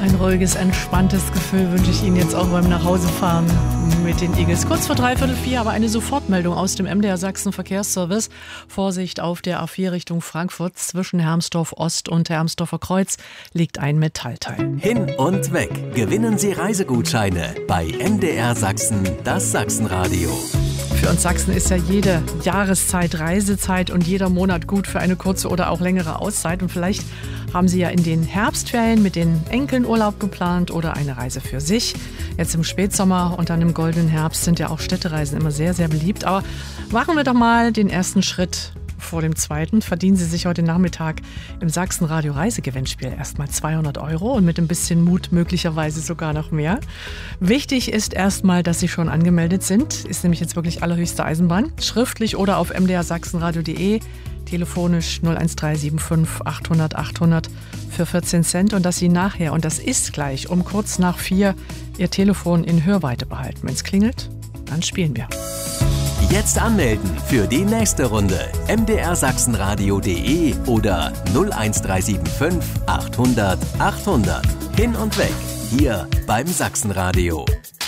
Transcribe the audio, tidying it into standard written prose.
Ein ruhiges, entspanntes Gefühl wünsche ich Ihnen jetzt auch beim Nachhausefahren mit den Eagles. Kurz vor 3:45, aber eine Sofortmeldung aus dem MDR Sachsen Verkehrsservice. Vorsicht auf der A4 Richtung Frankfurt. Zwischen Hermsdorf Ost und Hermsdorfer Kreuz liegt ein Metallteil. Hin und weg. Gewinnen Sie Reisegutscheine bei MDR Sachsen, das Sachsenradio. Für uns Sachsen ist ja jede Jahreszeit Reisezeit und jeder Monat gut für eine kurze oder auch längere Auszeit. Und vielleicht haben Sie ja in den Herbstferien mit den Enkeln Urlaub geplant oder eine Reise für sich. Jetzt im Spätsommer und dann im goldenen Herbst sind ja auch Städtereisen immer sehr, sehr beliebt. Aber machen wir doch mal den ersten Schritt vor dem zweiten. Verdienen Sie sich heute Nachmittag im Sachsenradio Reisegewinnspiel erstmal 200 € und mit ein bisschen Mut möglicherweise sogar noch mehr. Wichtig ist erstmal, dass Sie schon angemeldet sind. Ist nämlich jetzt wirklich allerhöchste Eisenbahn. Schriftlich oder auf mdrsachsenradio.de. Telefonisch 01375 800 800 für 14 Cent und dass Sie nachher, und das ist gleich, um kurz nach 4 Ihr Telefon in Hörweite behalten. Wenn es klingelt, dann spielen wir. Jetzt anmelden für die nächste Runde. mdrsachsenradio.de oder 01375 800 800. Hin und weg, hier beim Sachsenradio.